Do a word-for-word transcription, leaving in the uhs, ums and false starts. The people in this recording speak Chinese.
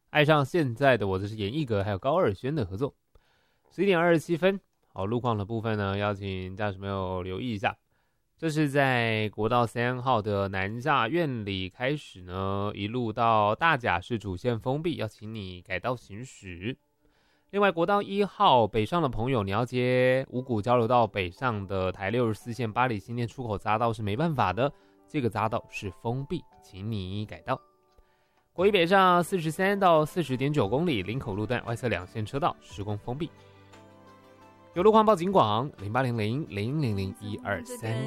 爱上现在的我，这是严艺格还有高尔宣的合作。十一点二十七分，好，路况的部分呢，邀请驾驶朋友留意一下。这是在国道三号的南下院里开始呢，一路到大甲是主线封闭，要请你改道行驶。另外，国道一号北上的朋友，你要接五股交流道北上的台六十四线八里新店出口匝道是没办法的，这个匝道是封闭，请你改道。国一北上四十三到四十点九公里，林口路段外侧两线车道施工封闭。有路况报警广零八零零零零零一二三。